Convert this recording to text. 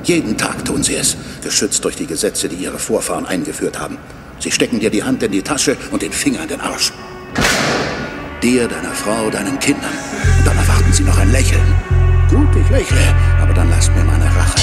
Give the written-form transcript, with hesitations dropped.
Jeden Tag tun sie es, geschützt durch die Gesetze, die ihre Vorfahren eingeführt haben. Sie stecken dir die Hand in die Tasche und den Finger in den Arsch. Dir, deiner Frau, deinen Kindern. Und dann erwarten sie noch ein Lächeln. Gut, ich lächle, aber dann lasst mir meine Rache.